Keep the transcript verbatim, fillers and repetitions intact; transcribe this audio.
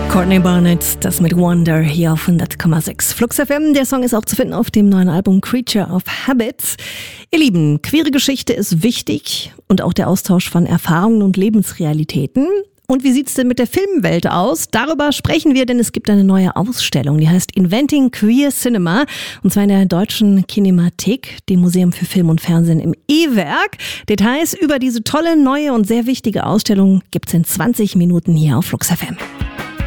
Courtney Barnett, das mit Wonder hier auf hundert Komma sechs Flux F M. Der Song ist auch zu finden auf dem neuen Album Creature of Habits. Ihr Lieben, queere Geschichte ist wichtig und auch der Austausch von Erfahrungen und Lebensrealitäten. Und wie sieht's denn mit der Filmwelt aus? Darüber sprechen wir, denn es gibt eine neue Ausstellung, die heißt Inventing Queer Cinema, und zwar in der Deutschen Kinemathek, dem Museum für Film und Fernsehen im E-Werk. Details über diese tolle, neue und sehr wichtige Ausstellung gibt's in zwanzig Minuten hier auf Flux F M.